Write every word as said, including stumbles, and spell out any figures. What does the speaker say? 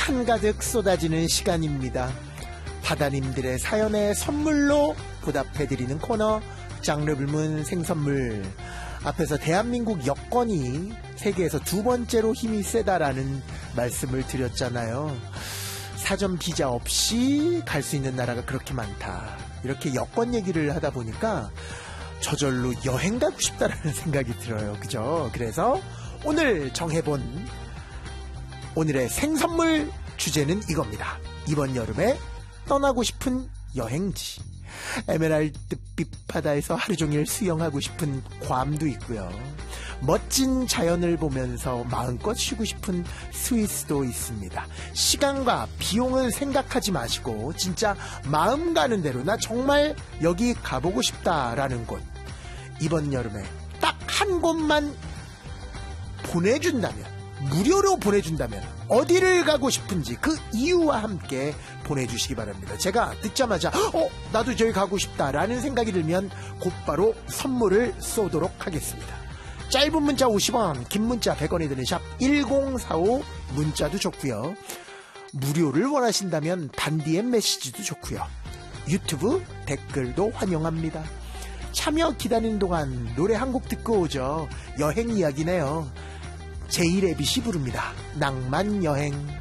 한가득 쏟아지는 시간입니다. 바다님들의 사연에 선물로 보답해드리는 코너 장르 불문 생선물. 앞에서 대한민국 여권이 세계에서 두 번째로 힘이 세다라는 말씀을 드렸잖아요. 사전 비자 없이 갈 수 있는 나라가 그렇게 많다. 이렇게 여권 얘기를 하다 보니까 저절로 여행 가고 싶다라는 생각이 들어요. 그죠? 그래서 오늘 정해본 오늘의 생선물 주제는 이겁니다. 이번 여름에 떠나고 싶은 여행지. 에메랄드빛 바다에서 하루 종일 수영하고 싶은 괌도 있고요. 멋진 자연을 보면서 마음껏 쉬고 싶은 스위스도 있습니다. 시간과 비용을 생각하지 마시고 진짜 마음 가는 대로 나 정말 여기 가보고 싶다라는 곳. 이번 여름에 딱 한 곳만 보내준다면, 무료로 보내준다면 어디를 가고 싶은지 그 이유와 함께 보내주시기 바랍니다. 제가 듣자마자 어? 나도 저기 가고 싶다라는 생각이 들면 곧바로 선물을 쏘도록 하겠습니다. 짧은 문자 오십 원, 긴 문자 백 원이 드는 샵 일공사오 문자도 좋고요. 무료를 원하신다면 단디엠 메시지도 좋고요. 유튜브 댓글도 환영합니다. 참여 기다리는 동안 노래 한 곡 듣고 오죠. 여행 이야기네요. 제이레빗이 부릅니다. 낭만 여행.